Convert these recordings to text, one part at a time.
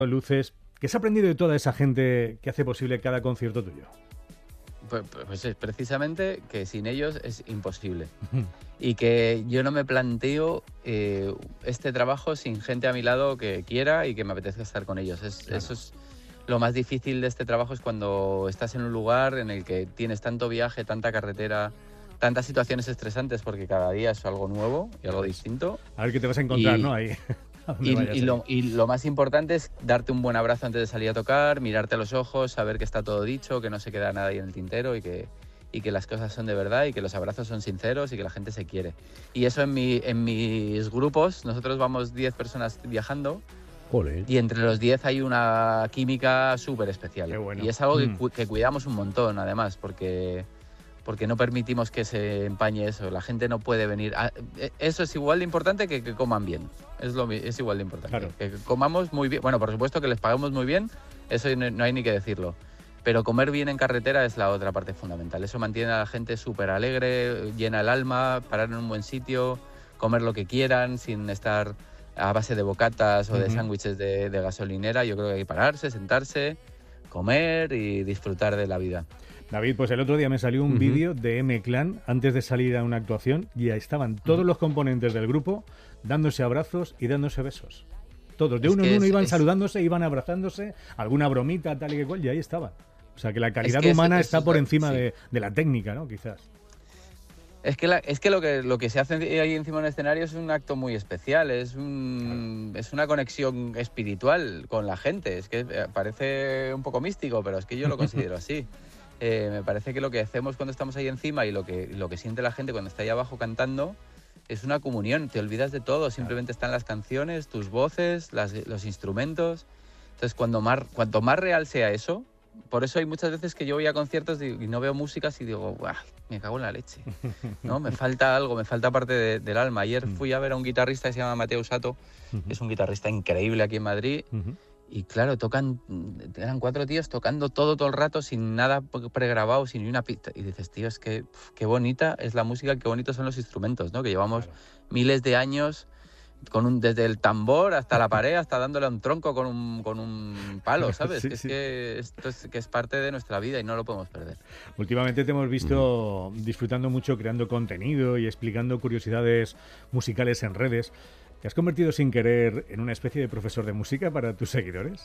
luces. ¿Qué has aprendido de toda esa gente que hace posible cada concierto tuyo? Pues es precisamente que sin ellos es imposible. Y que yo no me planteo este trabajo sin gente a mi lado que quiera y que me apetezca estar con ellos. Claro. Eso es lo más difícil de este trabajo, es cuando estás en un lugar en el que tienes tanto viaje, tanta carretera, tantas situaciones estresantes, porque cada día es algo nuevo y algo distinto. A ver qué te vas a encontrar, Y, ¿no? Ahí. A donde vayas ahí. y lo más importante es darte un buen abrazo antes de salir a tocar, mirarte a los ojos, saber que está todo dicho, que no se queda nada ahí en el tintero y que las cosas son de verdad y que los abrazos son sinceros y que la gente se quiere. Y eso en mis grupos, nosotros vamos 10 personas viajando. Joder. Y entre los 10 hay una química súper especial. Qué bueno. Y es algo que cuidamos un montón, además, porque no permitimos que se empañe eso. La gente no puede venir. Eso es igual de importante que coman bien. Es igual de importante. Claro. Que comamos muy bien. Bueno, por supuesto que les pagamos muy bien, eso no hay ni que decirlo. Pero comer bien en carretera es la otra parte fundamental. Eso mantiene a la gente súper alegre, llena el alma, parar en un buen sitio, comer lo que quieran sin estar a base de bocatas o de sándwiches de gasolinera. Yo creo que hay que pararse, sentarse, comer y disfrutar de la vida. David, pues el otro día me salió un vídeo de M-Clan antes de salir a una actuación y ahí estaban todos los componentes del grupo dándose abrazos y dándose besos. Todos, de uno en uno iban saludándose, iban abrazándose, alguna bromita, tal y que cual, y ahí estaban. O sea que la calidad humana está por encima de la técnica, ¿no? Quizás. Es que lo que se hace ahí encima del escenario es un acto muy especial, es una conexión espiritual con la gente. Es que parece un poco místico, pero es que yo lo considero así. Me parece que lo que hacemos cuando estamos ahí encima y lo que siente la gente cuando está ahí abajo cantando es una comunión. Te olvidas de todo, simplemente están las canciones, tus voces, los instrumentos. Entonces, cuanto más real sea eso, por eso hay muchas veces que yo voy a conciertos y no veo músicas y digo, ¡buah! Me cago en la leche, ¿no? Me falta algo, me falta parte del alma. Ayer fui a ver a un guitarrista que se llama Mateo Sato, que es un guitarrista increíble aquí en Madrid, y claro, eran 4 tíos tocando todo el rato sin nada pregrabado, sin ni una pista. Y dices, tío, es que qué bonita es la música, qué bonitos son los instrumentos, ¿no? Que llevamos miles de años desde el tambor hasta la pared, hasta dándole a un tronco con un palo, ¿sabes? Que esto es parte de nuestra vida y no lo podemos perder. Últimamente te hemos visto disfrutando mucho, creando contenido y explicando curiosidades musicales en redes. ¿Te has convertido sin querer en una especie de profesor de música para tus seguidores?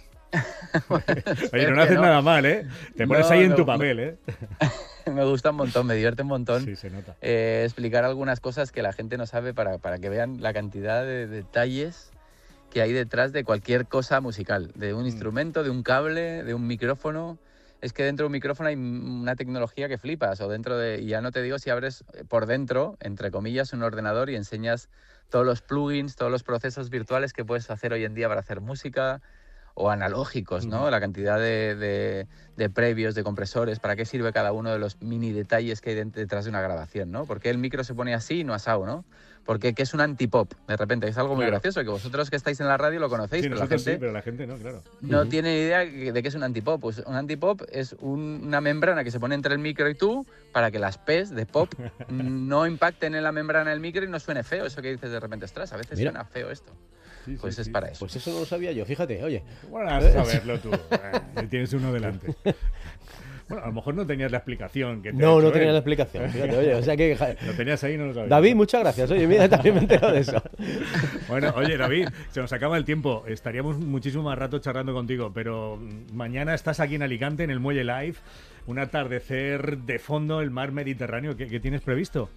Oye, no haces nada mal, ¿eh? Te pones ahí en tu papel, ¿eh? Me gusta un montón, me divierte un montón. Sí, se nota. Explicar algunas cosas que la gente no sabe para que vean la cantidad de detalles que hay detrás de cualquier cosa musical. De un instrumento, de un cable, de un micrófono. Es que dentro de un micrófono hay una tecnología que flipas. Y ya no te digo si abres por dentro, entre comillas, un ordenador y enseñas todos los plugins, todos los procesos virtuales que puedes hacer hoy en día para hacer música, o analógicos, ¿no? La cantidad de previos, de compresores, para qué sirve cada uno de los mini detalles que hay detrás de una grabación, ¿no? ¿Por qué el micro se pone así y no asado, no? Porque ¿qué es un antipop? De repente es algo muy gracioso, que vosotros que estáis en la radio lo conocéis, Sí, pero la gente, pero la gente no, claro. No tiene ni idea de qué es un antipop. Pues un antipop es una membrana que se pone entre el micro y tú para que las P's de pop no impacten en la membrana del micro y no suene feo. Eso que dices de repente, ostras, a veces suena feo esto. Pues es para eso. Pues eso no lo sabía yo, fíjate, oye. Bueno, a saberlo tú. Tienes uno delante. Bueno, a lo mejor no tenías la explicación que te No tenía la explicación, fíjate, oye, o sea que... Lo tenías ahí y no lo sabías. David, muchas gracias, oye, mira, también me he enterado de eso. Bueno, oye, David, se nos acaba el tiempo. Estaríamos muchísimo más rato charlando contigo, pero mañana estás aquí en Alicante, en el Muelle Live, un atardecer de fondo, el mar Mediterráneo. ¿Qué tienes previsto?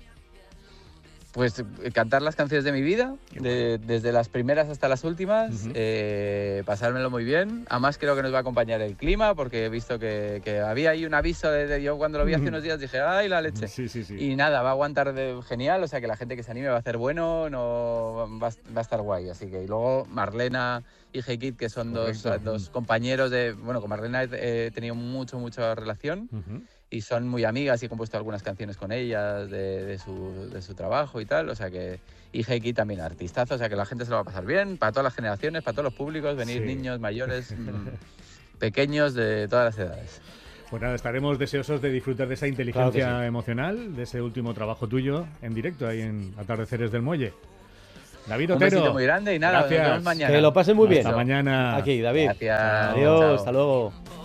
Pues cantar las canciones de mi vida, desde las primeras hasta las últimas, pasármelo muy bien. Además creo que nos va a acompañar el clima, porque he visto que había ahí un aviso yo cuando lo vi hace unos días dije, ¡ay, la leche! Sí. Y nada, va a aguantar genial, o sea que la gente que se anime va a hacer bueno, va a estar guay. Así que y luego Marlena y Heikit, que son dos compañeros bueno, con Marlena he tenido mucha relación. Y son muy amigas y he compuesto algunas canciones con ellas de su trabajo y tal, o sea que... Y Heikki también artistazo, o sea que la gente se lo va a pasar bien, para todas las generaciones, para todos los públicos, venir niños, mayores, pequeños, de todas las edades. Pues nada, estaremos deseosos de disfrutar de esa inteligencia emocional, de ese último trabajo tuyo en directo ahí en Atardeceres del Muelle. David Un Otero. besito muy grande y nada, nos Gracias. vemos mañana. Que lo pasen muy bien. Hasta mañana. Aquí, David. Gracias. Adiós, Chao. hasta luego.